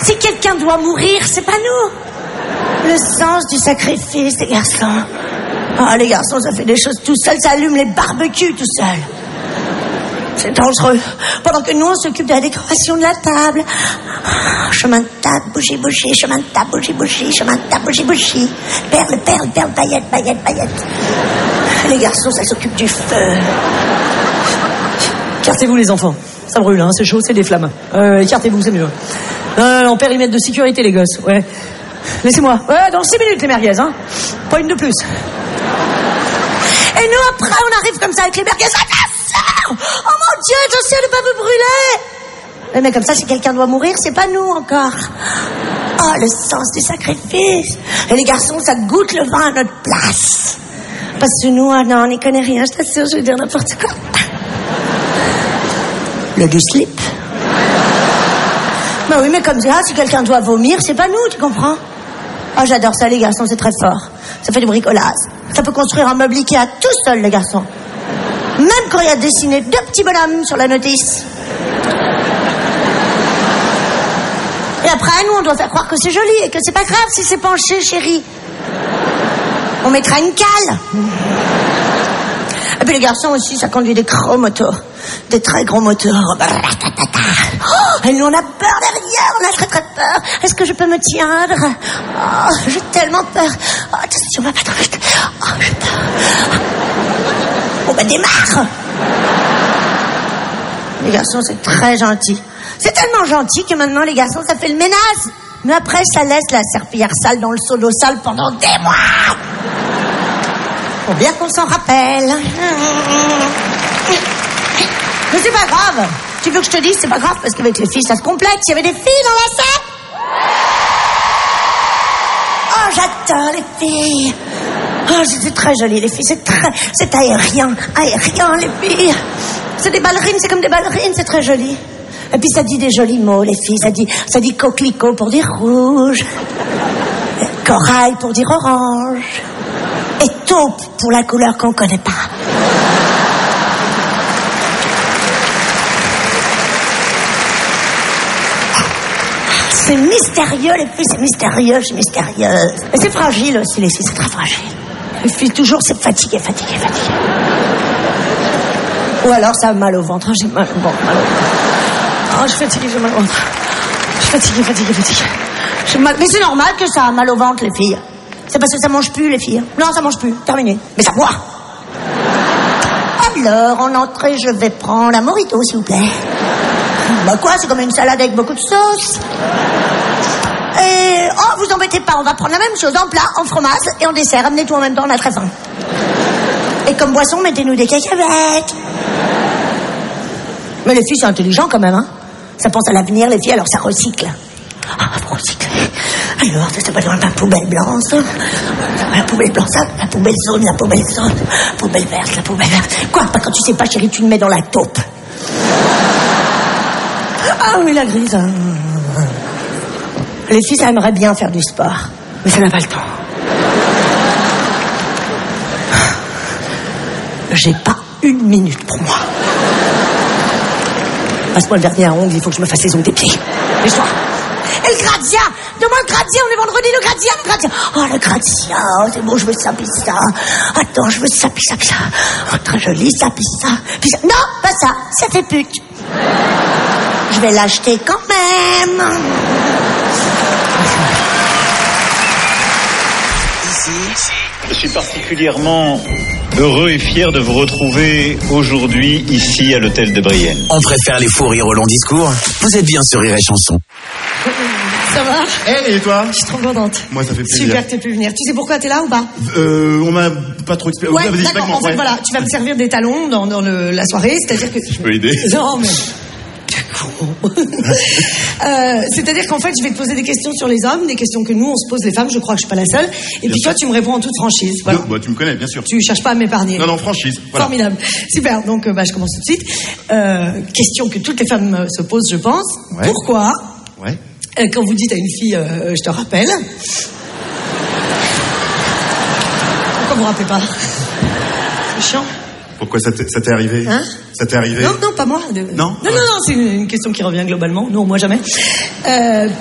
Si quelqu'un doit mourir, c'est pas nous. Le sens du sacrifice des garçons. Ah, les garçons, ça fait des choses tout seul, ça allume les barbecues tout seul. C'est dangereux. Pendant que nous, on s'occupe de la décoration de la table. Chemin de table, bougie, bougie, chemin de table, bougie, bougie, chemin de table, bougie, bougie. Perle, perle, perle, paillette, paillette, paillette. Les garçons, ça s'occupe du feu. Écartez-vous les enfants. Ça brûle, hein, c'est chaud, c'est des flammes. Écartez-vous, c'est mieux. En périmètre de sécurité, les gosses, ouais. Laissez-moi. Ouais, dans 6 minutes, les merguez, hein. Pas une de plus. Et nous, après, on arrive comme ça avec les merguez. Oh mon Dieu, attention de ne pas vous brûler. Mais comme ça, si quelqu'un doit mourir, c'est pas nous encore. Oh, le sens du sacrifice. Et les garçons, ça goûte le vin à notre place. Parce que nous, non, on n'y connaît rien, je t'assure, je vais dire n'importe quoi. Le du slip. Bah oui, mais comme ça, si quelqu'un doit vomir, c'est pas nous, tu comprends? Oh, j'adore ça, les garçons, c'est très fort. Ça fait du bricolage. Ça peut construire un meuble Ikea tout seul, les garçons. Même quand il y a dessiné 2 petits bonhommes sur la notice. Et après, nous, on doit faire croire que c'est joli et que c'est pas grave si c'est penché, chérie. On mettra une cale. Et puis les garçons aussi, ça conduit des gros moteurs. Des très gros moteurs. Oh, et nous, on a peur derrière, on a très très peur. Est-ce que je peux me tiendre? Oh, j'ai tellement peur. Oh, attention, va pas trop vite. Oh, j'ai peur. Bon, ben démarre. Les garçons, c'est très gentil. C'est tellement gentil que maintenant, les garçons, ça fait le ménage. Mais après, ça laisse la serpillière sale dans le seau d'eau sale pendant des mois. Faut bien qu'on s'en rappelle. Mais c'est pas grave. Tu veux que je te dise, c'est pas grave, parce qu'avec les filles, ça se complète. Il y avait des filles dans la salle. Oh, j'adore les filles. Oh, c'est très joli, les filles. C'est aérien, les filles. C'est des ballerines, c'est comme des ballerines, c'est très joli. Et puis ça dit des jolis mots, les filles. Ça dit coquelicot pour dire rouge. Corail pour dire orange. Et taupe pour la couleur qu'on connaît pas. C'est mystérieux, les filles, c'est mystérieux, c'est mystérieux. Et c'est fragile aussi, les filles, c'est très fragile. Les filles, toujours, c'est fatigué. Ou alors, ça a mal au ventre. J'ai mal au ventre, Oh, je suis fatiguée, j'ai mal au ventre. Je suis fatiguée. J'ai mal... Mais c'est normal que ça a mal au ventre, les filles. C'est parce que ça mange plus, les filles. Non, ça mange plus, terminé. Mais ça boit. Alors, en entrée, je vais prendre un mojito, s'il vous plaît. Bah quoi, c'est comme une salade avec beaucoup de sauce. Et... Oh, vous embêtez pas, on va prendre la même chose en plat, en fromage et en dessert. Amenez tout en même temps, on a très faim. Et comme boisson, mettez-nous des cacahuètes. Mais les filles, c'est intelligent quand même, hein. Ça pense à l'avenir, les filles, alors ça recycle. Ah, pour recycler. Alors, ça va dans la poubelle blanche, la poubelle blanche, la poubelle jaune, la poubelle verte, la poubelle verte. Quoi, pas quand tu sais pas, chérie, tu le mets dans la taupe. Ah oui, la grise. Les filles, ça aimerait bien faire du sport, mais ça n'a pas le temps. J'ai pas 1 minute pour moi. Passe-moi le vernis à ongles, il faut que je me fasse les ongles des pieds. Les soirs. Et le gradient. Demande le gradient, on est vendredi, le gradient. Oh, le gradient, c'est bon, je veux ça, puis ça. Attends, je veux ça, puis ça. Oh, très joli, ça, puis ça. Non, pas ça, ça fait pute. Je vais l'acheter quand même. Je suis particulièrement heureux et fier de vous retrouver aujourd'hui ici à l'hôtel de Brienne. On préfère les fous rires au long discours. Vous êtes bien sur Rire et Chanson. Ça va? Et toi? Je suis trop contente. Moi, ça fait plaisir. Super que tu aies pu venir. Tu sais pourquoi t'es là ou pas? On m'a pas trop expliqué. Ouais, d'accord. En fait, voilà, tu vas me servir des talons dans la soirée, c'est-à-dire que... Je peux aider? Non, mais... c'est-à-dire qu'en fait, je vais te poser des questions sur les hommes, des questions que nous, on se pose les femmes, je crois que je suis pas la seule. Et puis toi, tu me réponds en toute franchise. Voilà. Bah, tu me connais, bien sûr. Tu cherches pas à m'épargner. Non, franchise. Voilà. Formidable. Super, donc je commence tout de suite. Question que toutes les femmes se posent, je pense. Ouais. Pourquoi, ouais. Quand vous dites à une fille, je te rappelle, pourquoi vous rappelez pas? C'est chiant. Pourquoi ça t'est arrivé? Hein? Ça t'est arrivé? Non, pas moi. Non, c'est une question qui revient globalement. Non, moi jamais.